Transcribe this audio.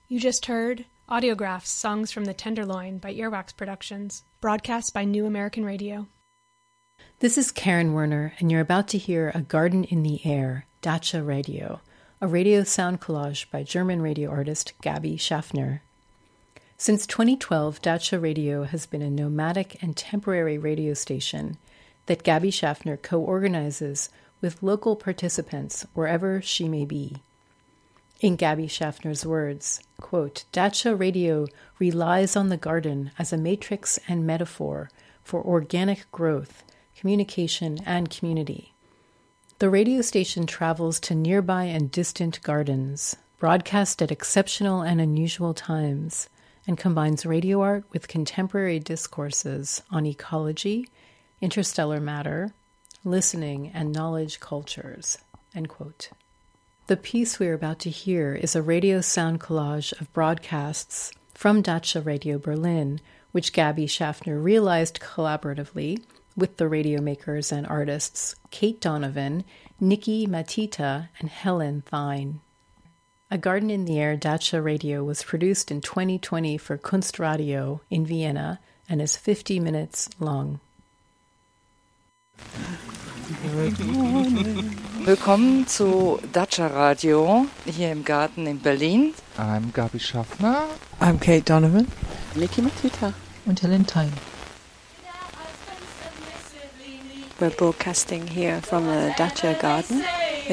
You just heard Audiographs, Songs from the Tenderloin by Earwax Productions, broadcast by New American Radio. This is Karen Werner, and you're about to hear A Garden in the Air, Dacha Radio, a radio sound collage by German radio artist Gabi Schaffner. Since 2012, Dacha Radio has been a nomadic and temporary radio station that Gabi Schaffner co-organizes with local participants wherever she may be. In Gabi Schaffner's words, quote, Dacha Radio relies on the garden as a matrix and metaphor for organic growth, communication, and community. The radio station travels to nearby and distant gardens, broadcast at exceptional and unusual times, and combines radio art with contemporary discourses on ecology, interstellar matter, listening, and knowledge cultures, end quote. The piece we are about to hear is a radio sound collage of broadcasts from Dacha Radio Berlin, which Gabi Schaffner realized collaboratively with the radio makers and artists Kate Donovan, Nikki Matita, and Helen Thine. A Garden in the Air Dacha Radio was produced in 2020 for Kunstradio in Vienna and is 50 minutes long. Willkommen zu Dacha Radio hier im Garten in Berlin. I'm Gabi Schaffner. I'm Kate Donovan. Nikki Matita. Und Helen Thine. We're broadcasting here from the Dacha Garden.